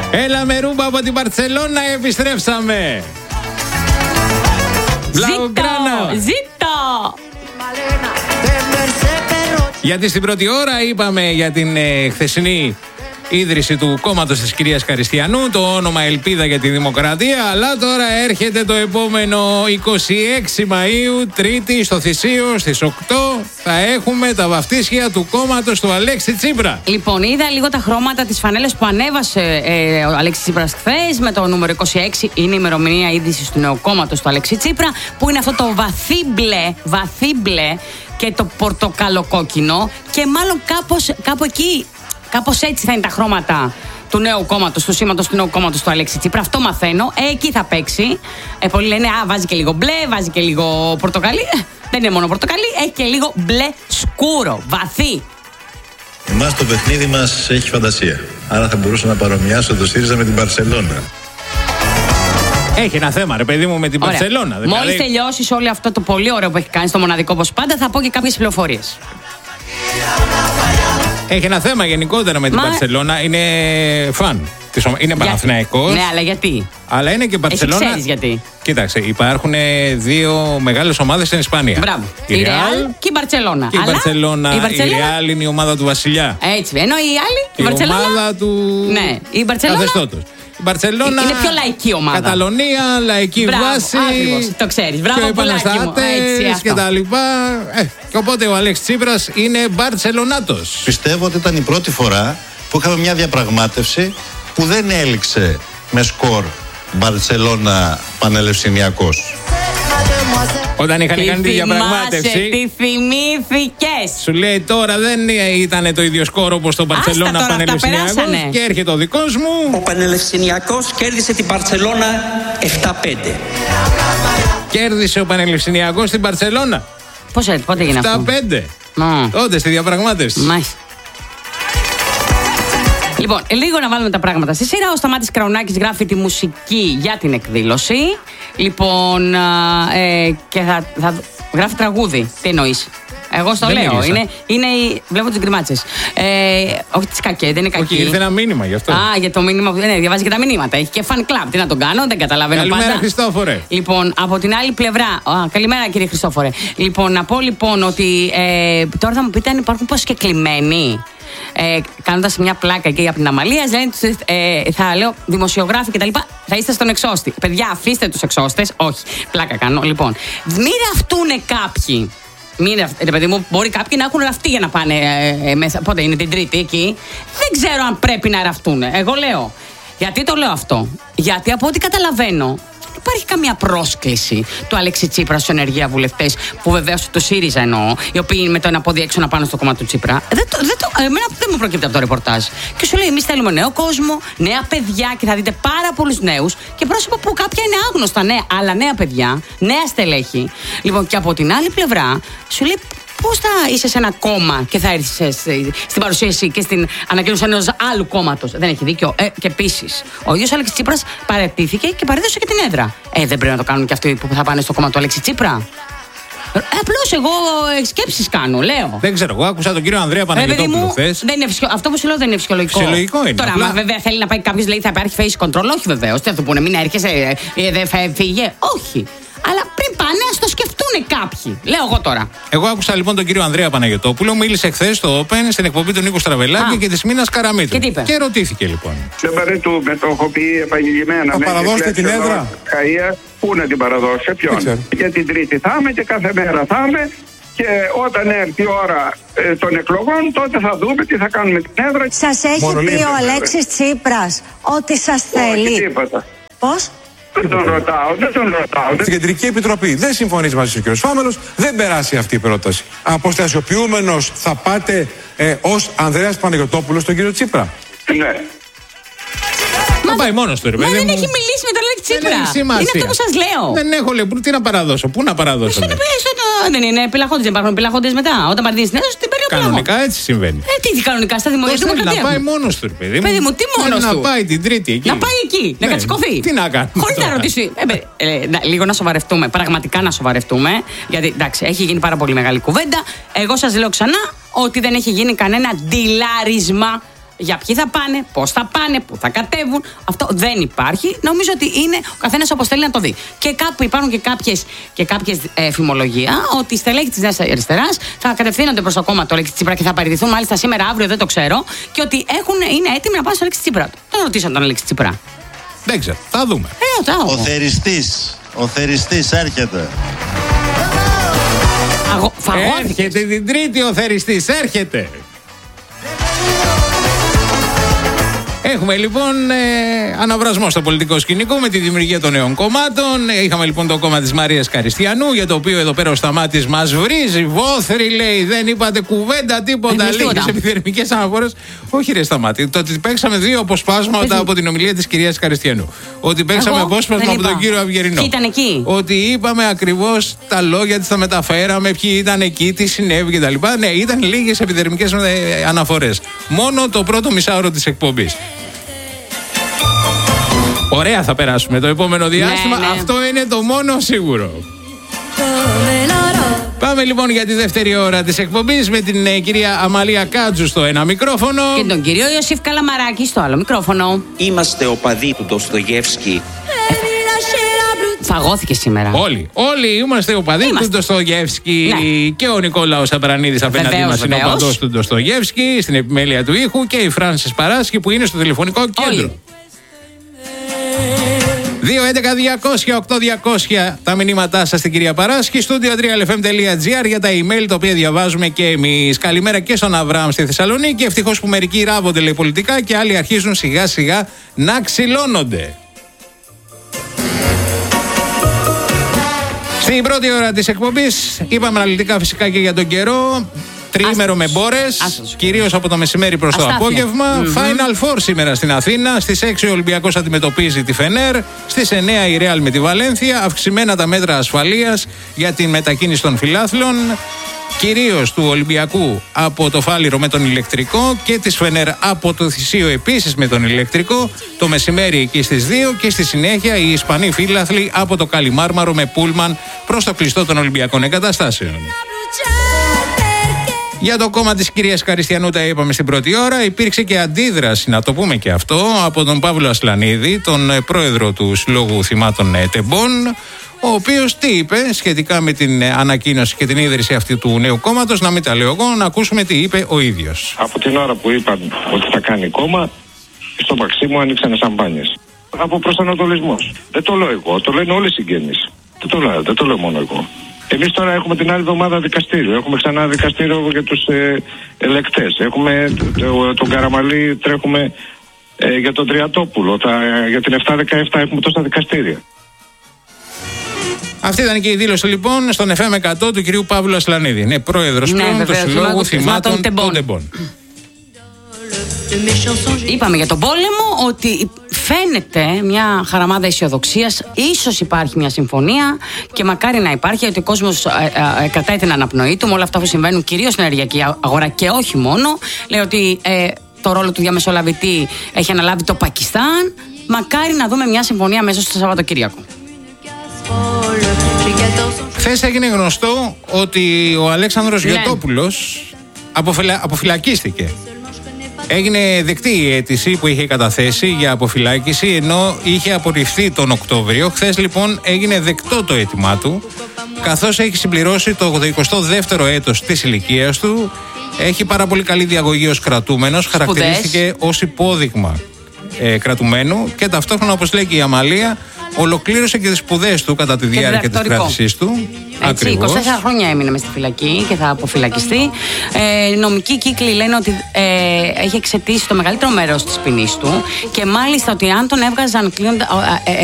Έλα με Ρούμπα από την Μπαρτσελώνα, επιστρέψαμε. Ζήτω! Γιατί στην πρώτη ώρα είπαμε για την χθεσινή ίδρυση του κόμματος της κυρίας Καριστιανού, το όνομα Ελπίδα για τη Δημοκρατία, αλλά τώρα έρχεται το επόμενο 26 Μαΐου, Τρίτη, στο Θησίο, στις 8, θα έχουμε τα βαφτίσια του κόμματος του Αλέξη Τσίπρα. Λοιπόν, είδα λίγο τα χρώματα της φανέλας που ανέβασε ο Αλέξης Τσίπρας χθες, με το νούμερο 26, είναι η ημερομηνία ίδρυσης του νέου κόμματος του Αλέξη Τσίπρα, που είναι αυτό το βαθύ μπλε και το πορτοκαλοκόκκινο, και μάλλον κάπου εκεί. Κάπως έτσι θα είναι τα χρώματα του νέου κόμματος, του σήματος του νέου κόμματος του Αλέξη Τσίπρα. Αυτό μαθαίνω. Εκεί θα παίξει. Πολλοί λένε, βάζει και λίγο μπλε, βάζει και λίγο πορτοκαλί. Δεν είναι μόνο πορτοκαλί, έχει και λίγο μπλε σκούρο, βαθύ. Εμάς το παιχνίδι μας έχει φαντασία. Άρα θα μπορούσα να παρομοιάσω το ΣΥΡΙΖΑ με την Μπαρσελόνα. Έχει ένα θέμα, ρε παιδί μου, με την Μπαρσελόνα. Δηλαδή... Μόλις τελειώσεις όλο αυτό το πολύ ωραίο που έχει κάνει, στο μοναδικό όπως πάντα, θα πω και κάποιες πληροφορίες. Έχει ένα θέμα γενικότερα με την Μπαρσελόνα. Είναι φαν. Είναι Παναθηναϊκός. Ναι, αλλά γιατί? Αλλά είναι και Μπαρσελόνα. Ξέρεις γιατί? Κοίταξε, υπάρχουν δύο μεγάλες ομάδες στην Ισπανία. Μπράβο. Η Ρεάλ και η Μπαρσελόνα. Και η Μπαρσελόνα. Η Ρεάλ είναι η ομάδα του Βασιλιά. Έτσι. Ενώ η άλλη, η ομάδα του. Ναι, η Μπαρσελόνα. Καθεστώτος. Η Μπαρσελόνα είναι πιο λαϊκή ομάδα. Καταλωνία, λαϊκή βάση. Ακριβώς, το ξέρεις. Μπράβο, Πολάκη μου. Έτσι, και τα λοιπά. Και οπότε ο Αλέξης Τσίπρας είναι Μπαρσελονάτος. Πιστεύω ότι ήταν η πρώτη φορά που είχαμε μια διαπραγμάτευση που δεν έληξε με σκορ Μπαρσελόνα Πανελευσυνιακός. Όταν είχαν κάνει τη διαπραγμάτευση. Τι θυμήθηκες? Σου λέει τώρα δεν ήταν το ίδιο σκόρο όπως το Μπαρσελόνα Πανελευσυνιακός. Και έρχεται ο δικός μου. Ο Πανελευσυνιακός κέρδισε την Μπαρσελόνα 7-5. Κέρδισε ο Πανελευσυνιακός την Μπαρσελόνα. Πώς έτσι, πότε έγινε αυτό? 7-5. Τότε στη διαπραγμάτευση. Μάλιστα. Λοιπόν, λίγο να βάλουμε τα πράγματα στη σειρά. Ο Σταμάτης Κραουνάκης γράφει τη μουσική για την εκδήλωση. Λοιπόν, και θα γράφει τραγούδι. Τι εννοείς? Εγώ στο λέω. Βλέπω τις γκριμάτσες. Όχι τις κακές, δεν είναι κακή. Όχι, ήρθε ένα μήνυμα γι' αυτό. Για το μήνυμα. Ναι, διαβάζει και τα μηνύματα. Έχει και fan club. Τι να τον κάνω, δεν καταλαβαίνω. Καλημέρα, Χριστόφορε. Λοιπόν, από την άλλη πλευρά. Καλημέρα, κύριε Χριστόφορε. Λοιπόν, να πω λοιπόν ότι τώρα θα μου πείτε αν υπάρχουν προσκεκλημένοι. Κάνοντας μια πλάκα εκεί από την Αμαλία, θα λέω δημοσιογράφοι κτλ. Θα είστε στον εξώστη. Παιδιά, αφήστε τους εξώστες. Όχι, πλάκα κάνω. Λοιπόν, μην ραφτούνε κάποιοι. Ρε παιδί μου, μπορεί κάποιοι να έχουν ραφτεί για να πάνε μέσα. Πότε είναι, την Τρίτη εκεί? Δεν ξέρω αν πρέπει να ραφτούνε. Εγώ λέω. Γιατί το λέω αυτό? Γιατί από ό,τι καταλαβαίνω, υπάρχει καμία πρόσκληση του Αλέξη Τσίπρα στους ενεργεία βουλευτές, που βεβαίως το ΣΥΡΙΖΑ εννοώ, οι οποίοι με το ένα πόδι έξω να πάνε στο κόμμα του Τσίπρα. Εμένα δεν μου προκύπτει από το ρεπορτάζ. Και σου λέει: εμείς θέλουμε νέο κόσμο, νέα παιδιά, και θα δείτε πάρα πολλούς νέους και πρόσωπα που κάποια είναι άγνωστα, ναι, αλλά νέα παιδιά, νέα στελέχη. Λοιπόν, και από την άλλη πλευρά, σου λέει: πώς θα είσαι σε ένα κόμμα και θα έρθεις στην παρουσίαση και στην ανακοίνωση ενός άλλου κόμματος? Δεν έχει δίκιο. Και επίσης, ο ίδιος Αλέξης Τσίπρας παραιτήθηκε και παρέδωσε και την έδρα. Δεν πρέπει να το κάνουν και αυτοί που θα πάνε στο κόμμα του Αλέξη Τσίπρα? Απλώς εγώ σκέψεις κάνω, λέω. Δεν ξέρω, εγώ άκουσα τον κύριο Ανδρέα Παναγιωτόπουλο χθες. Αυτό που σου λέω δεν είναι φυσιολογικό. Φυσιολογικό είναι. Τώρα, άμα βέβαια θέλει να πάει κάποιος, λέει θα υπάρχει face control, όχι βεβαίως. Τι θα του πούνε, μην έρχεσαι, δεν φύγε. Όχι. Αλλά πριν πάνε, ας το σκεφτούν κάποιοι. Λέω εγώ τώρα. Εγώ άκουσα λοιπόν τον κύριο Ανδρέα Παναγιωτόπουλο, μίλησε χθες στο Open στην εκπομπή του Νίκου Στραβελάκη και της Μίνας Καραμίτρου. Και ρωτήθηκε λοιπόν. Δεν παρετούμε, το έχω πει επαγγελμένα. Θα παραδώσετε την έδρα? Πού να την παραδώσω, σε ποιον? Για την Τρίτη θα είμαι και κάθε μέρα θα είμαι. Και όταν έρθει η ώρα των εκλογών, τότε θα δούμε τι θα κάνουμε την έδρα. Σας έχει πει ο Αλέξης Τσίπρας ότι σας θέλει? Όχι τίποτα. Πώς? Δεν τον ρωτάω. Στην Κεντρική Επιτροπή δεν συμφωνείς μαζί ο κ. Φάμελος, δεν περάσει αυτή η πρόταση. Αποστασιοποιούμενος θα πάτε ως Ανδρέας Παναγιωτόπουλος στον κύριο Τσίπρα? Ναι. Μα πάει μόνος του, ρε παιδί μου. Δεν έχει μιλήσει με τον Αλέξη Τσίπρα. Είναι αυτό που σας λέω. Δεν έχω λέει, τι να παραδώσω, πού να παραδώσω. Δεν είναι επιλαχόντες, δεν υπάρχουν επιλαχόντες μετά. Όταν παραδείγεις την έδωση, την παίρνει ο πελαγό. Κανονικά έτσι συμβαίνει. Τι κανονικά στα δημοκρατία. Να πάει μόνος του, ρε παιδί μου. Παιδί μου, τι μόνος του? Να πάει την Τρίτη εκεί. Να πάει εκεί, να κατσικωθεί. Τι να κάνει? Χωρίς να ρωτήσει. Λίγο να σοβαρευτούμε, πραγματικά να σοβαρευτούμε. Γιατί εντάξει, έχει γίνει πάρα πολύ μεγάλη κουβέντα. Εγώ σας λέω ξανά ότι δεν έχει γίνει κανένα ντυλάρισμα για ποιοι θα πάνε, πώς θα πάνε, πού θα κατέβουν. Αυτό δεν υπάρχει. Νομίζω ότι είναι ο καθένας όπως θέλει να το δει. Και κάπου υπάρχουν και κάποιες φημολογία ότι οι στελέχοι της Νέας Αριστεράς θα κατευθύνονται προς το κόμμα του Αλέξη Τσίπρα και θα παραιτηθούν μάλιστα σήμερα, αύριο, δεν το ξέρω. Και ότι είναι έτοιμοι να πάνε στο Αλέξη Τσίπρα. Τον ρωτήσαν τον Αλέξη Τσίπρα. Δεν ξέρω, θα δούμε. Ο θεριστής έρχεται. Έρχεται την Τρίτη ο θεριστής, έρχεται. Έχουμε λοιπόν αναβρασμό στο πολιτικό σκηνικό με τη δημιουργία των νέων κομμάτων. Είχαμε λοιπόν το κόμμα της Μαρίας Καριστιανού, για το οποίο εδώ πέρα ο Σταμάτης μας βρίζει. Βόθρη, λέει, δεν είπατε κουβέντα, τίποτα. Λίγες επιδερμικές αναφορές. Όχι, ρε Σταμάτη. Το ότι παίξαμε δύο αποσπάσματα από την ομιλία της κυρίας Καριστιανού. Ότι παίξαμε απόσπασμα από τον κύριο Αυγερινό. Ήταν εκεί. Ότι είπαμε ακριβώς τα λόγια της, τα μεταφέραμε, ποιοι ήταν εκεί, τι συνέβη κτλ. Ναι, ήταν λίγες επιδερμικές αναφορές. Μόνο το πρώτο μισάωρο της εκπομπής. Ωραία θα περάσουμε το επόμενο διάστημα. Ναι. Αυτό είναι το μόνο σίγουρο. Πάμε λοιπόν για τη δεύτερη ώρα της εκπομπής με την κυρία Αμαλία Κάτζου στο ένα μικρόφωνο και τον κύριο Ιωσήφ Καλαμαράκη στο άλλο μικρόφωνο. Είμαστε οπαδοί του Ντοστογεύσκη. Φαγώθηκε σήμερα. Όλοι είμαστε οπαδοί του Ντοστογεύσκη. Ναι. Και ο Νικόλαος Αμπρανίδης απέναντί μας είναι οπαδός του Ντοστογεύσκη στην επιμέλεια του ήχου και η Φράνσις Παράσκη που είναι στο τηλεφωνικό κέντρο. 2-11-200-8-200 τα μηνύματά σας στην κυρία Παράσκη. Studio3lfm.gr για τα email τα οποία διαβάζουμε και εμείς. Καλημέρα και στον Αβραάμ στη Θεσσαλονίκη. Ευτυχώς που μερικοί ράβονται, λέει, πολιτικά και άλλοι αρχίζουν σιγά σιγά να ξυλώνονται. Στην πρώτη ώρα της εκπομπής είπαμε αναλυτικά φυσικά και για τον καιρό. Τριήμερο με μπόρες, κυρίως από το μεσημέρι προς το απόγευμα. Final Four σήμερα στην Αθήνα. Στις 6 ο Ολυμπιακός αντιμετωπίζει τη Φενέρ. Στις 9 η Ρεάλ με τη Βαλένθια. Αυξημένα τα μέτρα ασφαλείας για την μετακίνηση των φιλάθλων. Κυρίως του Ολυμπιακού από το Φάληρο με τον ηλεκτρικό και της Φενέρ από το Θησίο επίσης με τον ηλεκτρικό. Το μεσημέρι εκεί στις 2 και στη συνέχεια οι Ισπανοί φίλαθλοι από το Καλιμάρμαρο με πούλμαν προς το κλειστό των Ολυμπιακών εγκαταστάσεων. Για το κόμμα της κυρίας Καριστιανού τα είπαμε στην πρώτη ώρα. Υπήρξε και αντίδραση, να το πούμε και αυτό, από τον Παύλο Ασλανίδη, τον πρόεδρο του Συλλόγου Θυμάτων Τεμπών, ο οποίος τι είπε σχετικά με την ανακοίνωση και την ίδρυση αυτή του νέου κόμματος. Να μην τα λέω εγώ, να ακούσουμε τι είπε ο ίδιος. Από την ώρα που είπαν ότι θα κάνει κόμμα, στο Μαξίμου ανοίξανε σαμπάνιες. Από προσανατολισμός. Δεν το λέω εγώ, το λένε όλες οι συγγενείς. Δεν το λέω μόνο εγώ. Εμείς τώρα έχουμε την άλλη εβδομάδα δικαστήριο. Έχουμε ξανά δικαστήριο για τους ελεκτές. Έχουμε τον Καραμαλή, τρέχουμε για τον Τριαντόπουλο. Για την 7-17 έχουμε τόσα δικαστήρια. Αυτή ήταν και η δήλωση λοιπόν στον FM 100 του κυρίου Παύλου Ασλανίδη. Είναι πρόεδρος πλέον του Συλλόγου Θυμάτων των Τεμπών. Είπαμε για τον πόλεμο ότι φαίνεται μια χαραμάδα αισιοδοξίας. Ίσως υπάρχει μια συμφωνία και μακάρι να υπάρχει, γιατί ο κόσμος κρατάει την αναπνοή του με όλα αυτά που συμβαίνουν κυρίως στην ενεργειακή αγορά και όχι μόνο. Λέει ότι το ρόλο του διαμεσολαβητή έχει αναλάβει το Πακιστάν. Μακάρι να δούμε μια συμφωνία μέσα στο Σαββατοκύριακο. Χθες έγινε γνωστό ότι ο Αλέξανδρος Γιωτόπουλος αποφυλακίστηκε. Έγινε δεκτή η αίτηση που είχε καταθέσει για αποφυλάκηση, ενώ είχε απορριφθεί τον Οκτώβριο. Χθες λοιπόν έγινε δεκτό το αίτημά του, καθώς έχει συμπληρώσει το 82ο έτος της ηλικίας του. Έχει πάρα πολύ καλή διαγωγή ως κρατούμενος, χαρακτηρίστηκε ως υπόδειγμα κρατουμένου και ταυτόχρονα, όπως λέει και η Αμαλία, ολοκλήρωσε και τις σπουδές του κατά τη διάρκεια της κράτησής του. Έτσι, 24 χρόνια έμεινε μες στη φυλακή και θα αποφυλακιστεί. Νομικοί κύκλοι λένε ότι έχει εξαιτήσει το μεγαλύτερο μέρος της ποινής του και μάλιστα ότι αν τον έβγαζαν